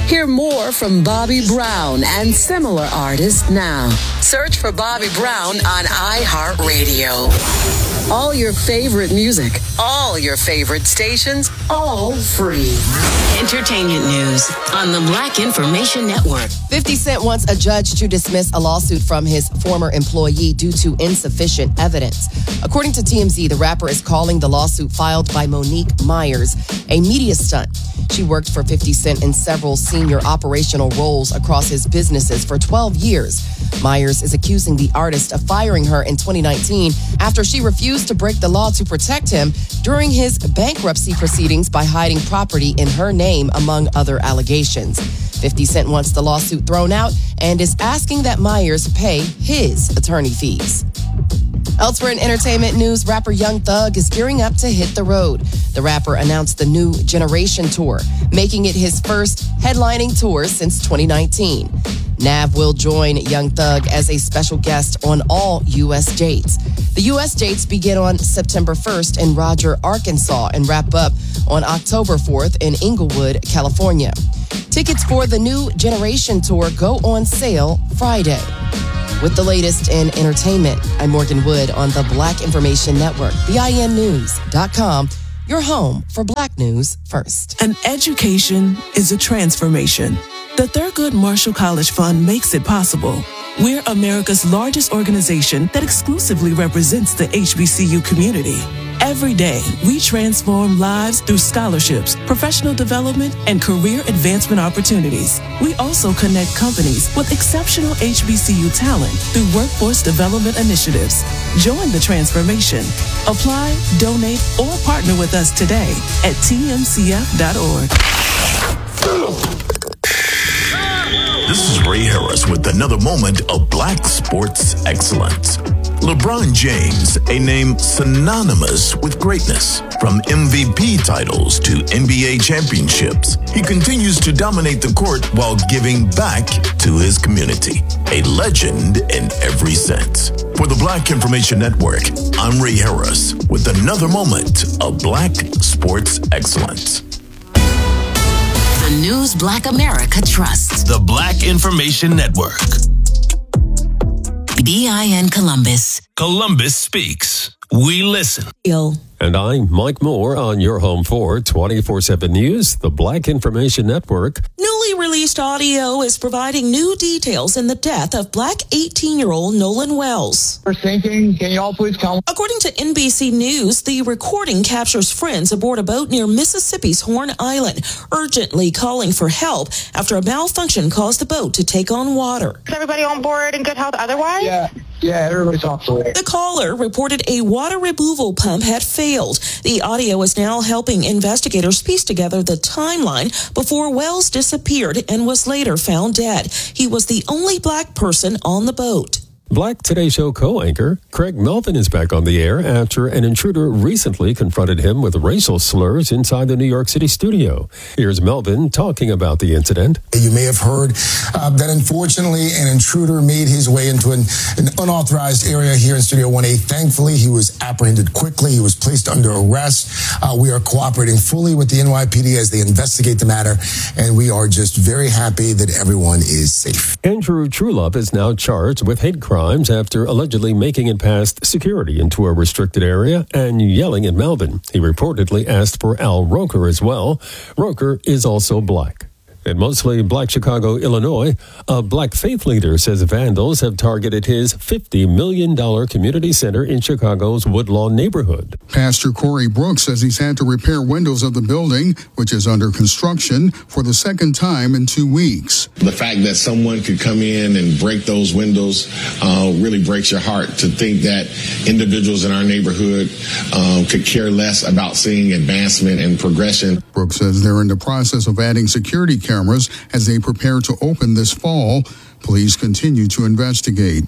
Hear more from Bobby Brown and similar artists now. Search for Bobby Brown on iHeartRadio. All your favorite music, all your favorite stations, all free. Entertainment news on the Black Information Network. 50 Cent wants a judge to dismiss a lawsuit from his former employee due to insufficient evidence. According to TMZ, the rapper is calling the lawsuit filed by Monique Myers a media stunt. She worked for 50 Cent in several senior operational roles across his businesses for 12 years. Myers is accusing the artist of firing her in 2019 after she refused to break the law to protect him during his bankruptcy proceedings by hiding property in her name, among other allegations. 50 Cent wants the lawsuit thrown out and is asking that Myers pay his attorney fees. Elsewhere in entertainment news, rapper Young Thug is gearing up to hit the road. The rapper announced the New Generation Tour, making it his first headlining tour since 2019. Nav will join Young Thug as a special guest on all U.S. dates. The U.S. dates begin on September 1st in Roger, Arkansas, and wrap up on October 4th in Inglewood, California. Tickets for the New Generation Tour go on sale Friday. With the latest in entertainment, I'm Morgan Wood on the Black Information Network, BINnews.com, your home for Black news first. An education is a transformation. The Thurgood Marshall College Fund makes it possible. We're America's largest organization that exclusively represents the HBCU community. Every day, we transform lives through scholarships, professional development, and career advancement opportunities. We also connect companies with exceptional HBCU talent through workforce development initiatives. Join the transformation. Apply, donate, or partner with us today at tmcf.org. This is Ray Harris with another moment of Black sports excellence. LeBron James, a name synonymous with greatness. From MVP titles to NBA championships, he continues to dominate the court while giving back to his community. A legend in every sense. For the Black Information Network, I'm Ray Harris with another moment of Black sports excellence. The News Black America trusts. The Black Information Network. BIN Columbus. Columbus speaks. We listen. And I'm Mike Moore on your home for 24/7 News, the Black Information Network. Newly released audio is providing new details in the death of Black 18-year-old Nolan Wells. We're thinking, can you all please come? According to NBC News, the recording captures friends aboard a boat near Mississippi's Horn Island, urgently calling for help after a malfunction caused the boat to take on water. Is everybody on board in good health otherwise? Yeah, everybody's off the way. The caller reported a water removal pump had failed. The audio is now helping investigators piece together the timeline before Wells disappeared and was later found dead. He was the only Black person on the boat. Black Today Show co-anchor Craig Melvin is back on the air after an intruder recently confronted him with racial slurs inside the New York City studio. Here's Melvin talking about the incident. You may have heard that unfortunately an intruder made his way into an unauthorized area here in Studio 1A. Thankfully, he was apprehended quickly. He was placed under arrest. We are cooperating fully with the NYPD as they investigate the matter, and we are just very happy that everyone is safe. Andrew Trulove is now charged with hate crimes after allegedly making it past security into a restricted area and yelling at Melvin. He reportedly asked for Al Roker as well. Roker is also Black. In mostly Black Chicago, Illinois, a Black faith leader says vandals have targeted his $50 million community center in Chicago's Woodlawn neighborhood. Pastor Corey Brooks says he's had to repair windows of the building, which is under construction, for the second time in 2 weeks. The fact that someone could come in and break those windows really breaks your heart, to think that individuals in our neighborhood could care less about seeing advancement and progression. Brooks says they're in the process of adding security cameras as they prepare to open this fall. Police continue to investigate.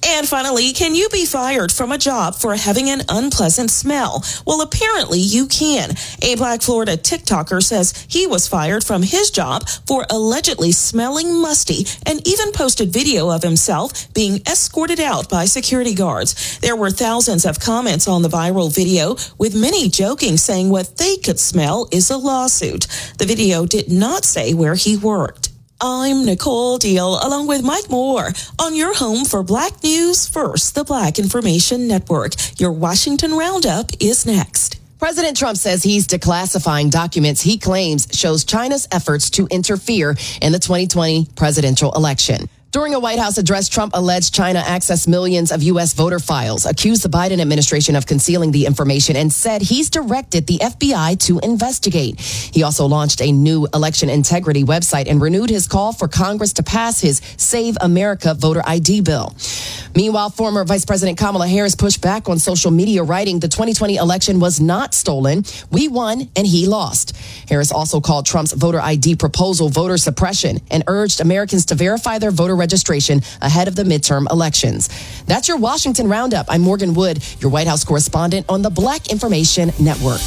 And finally, can you be fired from a job for having an unpleasant smell? Well, apparently you can. A Black Florida TikToker says he was fired from his job for allegedly smelling musty and even posted video of himself being escorted out by security guards. There were thousands of comments on the viral video, with many joking, saying what they could smell is a lawsuit. The video did not say where he worked. I'm Nicole Deal, along with Mike Moore, on your home for Black News First, the Black Information Network. Your Washington Roundup is next. President Trump says he's declassifying documents he claims shows China's efforts to interfere in the 2020 presidential election. During a White House address, Trump alleged China accessed millions of U.S. voter files, accused the Biden administration of concealing the information, and said he's directed the FBI to investigate. He also launched a new election integrity website and renewed his call for Congress to pass his Save America voter ID bill. Meanwhile, former Vice President Kamala Harris pushed back on social media, writing the 2020 election was not stolen. We won and he lost. Harris also called Trump's voter ID proposal voter suppression and urged Americans to verify their voter registration ahead of the midterm elections. That's your Washington Roundup. I'm Morgan Wood, your White House correspondent on the Black Information Network.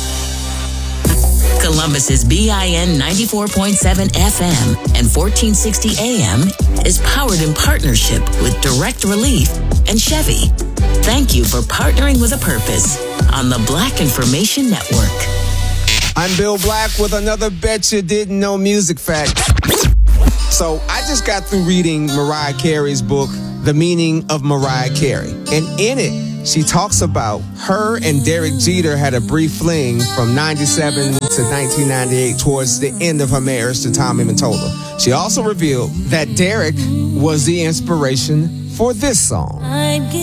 Columbus's BIN 94.7 FM and 1460 AM is powered in partnership with Direct Relief and Chevy. Thank you for partnering with a purpose on the Black Information Network. I'm Bill Black with another Bet You Didn't Know music fact. So I just got through reading Mariah Carey's book, The Meaning of Mariah Carey. And in it, she talks about her and Derek Jeter had a brief fling from 97 to 1998 towards the end of her marriage to Tommy Mottola. She also revealed that Derek was the inspiration for this song.